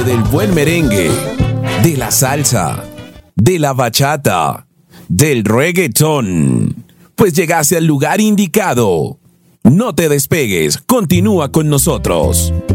del buen merengue, de la salsa, de la bachata, del reggaetón. Pues llegaste al lugar indicado. No te despegues, continúa con nosotros.